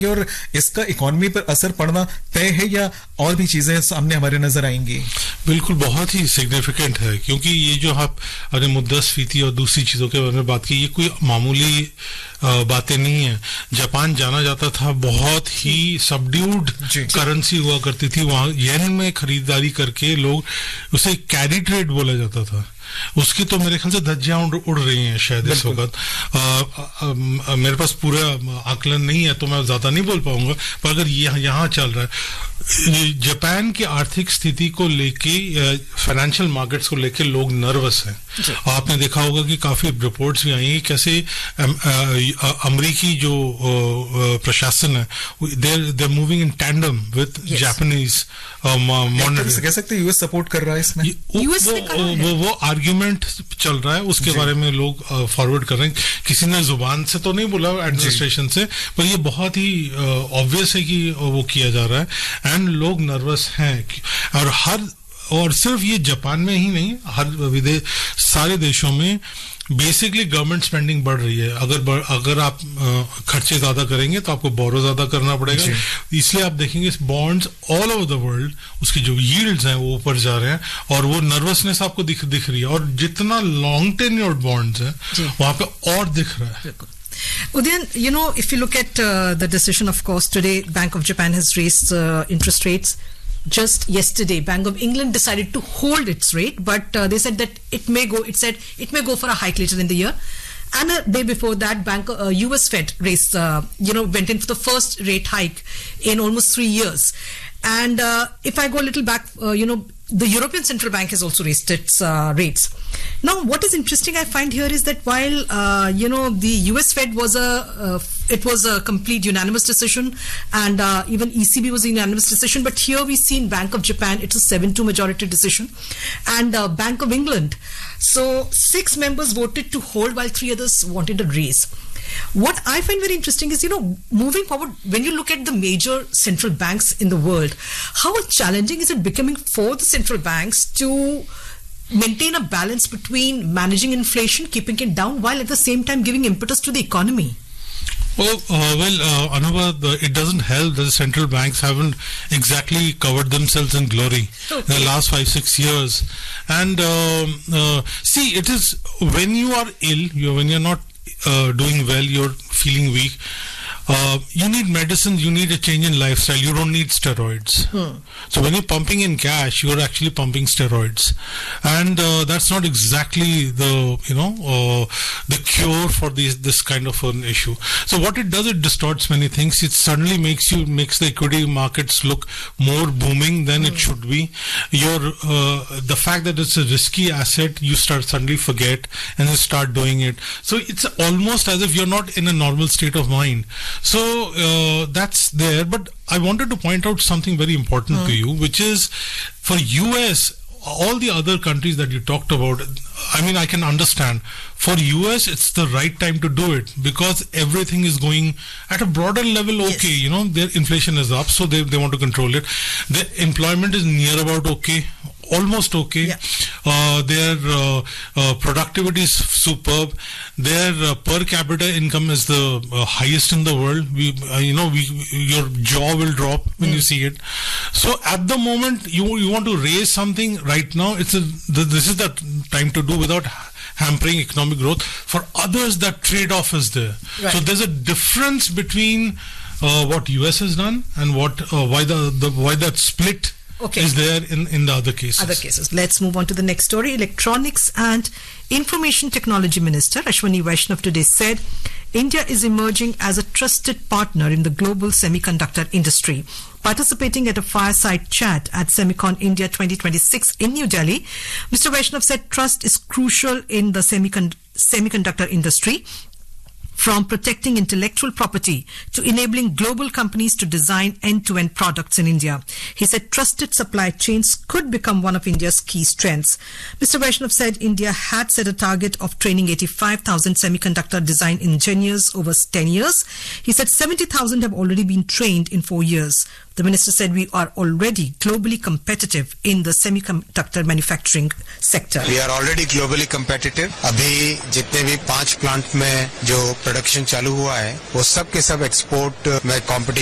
और इसका इकोनॉमी पर असर पड़ना तय है या और भी चीजें सामने हमारे नजर आएंगी? बिल्कुल बहुत ही सिग्निफिकेंट है, क्योंकि ये जो आपने मुद्रास्फीति और दूसरी चीजों के बारे में बात की, ये कोई मामूली बातें नहीं है। जापान जाना जाता था, बहुत ही सबड्यूड करेंसी हुआ करती थी, वहां येन में खरीदारी करके लोग, उसे कैरी ट्रेड बोला जाता था। उसकी तो मेरे ख्याल से धज्जियां उड़ रही हैं शायद इस वक्त। मेरे पास पूरा आकलन नहीं है तो मैं ज्यादा नहीं बोल पाऊंगा, पर अगर यहाँ चल रहा है, जापान की आर्थिक स्थिति को लेके, फाइनेंशियल मार्केट्स को लेके लोग नर्वस हैं। आपने देखा होगा कि काफी रिपोर्ट्स भी आई हैं कैसे अमेरिकी जो प्रशासन है, दे moving in tandem with Japanese monetary. कह सकते हैं यूएस सपोर्ट कर रहा है इसमें। वो आर्ग्यूमेंट चल रहा है, उसके बारे में लोग फॉरवर्ड कर रहे हैं। किसी ने जुबान से तो नहीं बोला एडमिनिस्ट्रेशन से, पर ये बहुत ही ऑब्वियस है कि वो किया जा रहा है एंड लोग नर्वस हैं। और सिर्फ ये जापान में ही नहीं, हर सारे देशों में बेसिकली गवर्नमेंट स्पेंडिंग बढ़ रही है। अगर आप खर्चे ज्यादा करेंगे तो आपको बोरो ज्यादा करना पड़ेगा, इसलिए आप देखेंगे bonds all over the world, उसकी जो यील्ड्स हैं वो ऊपर जा रहे हैं और वो नर्वसनेस आपको दिख रही है। और जितना लॉन्ग टेन्योर्ड बॉन्ड्स हैं वहां पे और दिख रहा है। Udayan, if you look at the decision, of course, today Bank of Japan has raised interest rates. Just yesterday, Bank of England decided to hold its rate, but they said that it may go for a hike later in the year. And a day before that, US Fed raised, went in for the first rate hike in almost 3 years. And if I go a little back, the European Central Bank has also raised its rates. Now, what is interesting I find here is that while, the US Fed was a complete unanimous decision, and even ECB was a unanimous decision, but here we see in Bank of Japan, it's a 7-2 majority decision, and Bank of England. So 6 members voted to hold while 3 others wanted a raise. What I find very interesting is, moving forward, when you look at the major central banks in the world, how challenging is it becoming for the central banks to maintain a balance between managing inflation, keeping it down, while at the same time giving impetus to the economy? Well, Anubha, it doesn't help that the central banks haven't exactly covered themselves in glory in the last 5-6 years. And see, it is when you are ill, when you're not doing well, you're feeling weak, you need medicine, you need a change in lifestyle, you don't need steroids. So when you're pumping in cash, you're actually pumping steroids, and that's not exactly the cure for this kind of an issue. So what it does, it distorts many things. It suddenly makes the equity markets look more booming than it should be. The fact that it's a risky asset, you suddenly forget and you start doing it. So it's almost as if you're not in a normal state of mind. So that's there, but I wanted to point out something very important to you, which is for US, all the other countries that you talked about, I mean, I can understand. For US, it's the right time to do it because everything is going at a broader level. Okay, their inflation is up, so they want to control it. The employment is near about okay, almost okay. Their productivity is superb. Their per capita income is the highest in the world. Your jaw will drop when you see it. So at the moment you want to raise something right now, this is the time to do without hampering economic growth. For others, that trade-off is there. Right. So there's a difference between what US has done and why that split is there in the other cases. Let's move on to the next story. Electronics and Information Technology Minister Ashwani Vaishnaw today said India is emerging as a trusted partner in the global semiconductor industry. Participating at a fireside chat at Semicon India 2026 in New Delhi, Mr. Vaishnaw said trust is crucial in the semiconductor industry, from protecting intellectual property to enabling global companies to design end-to-end products in India. He said trusted supply chains could become one of India's key strengths. Mr. Vaishnaw said India had set a target of training 85,000 semiconductor design engineers over 10 years. He said 70,000 have already been trained in 4 years. The minister said we are already globally competitive in the semiconductor manufacturing sector. We are already globally competitive. अभी जितने भी 5 plant में जो production चालू हुआ है वो सब के सब एक्सपोर्ट में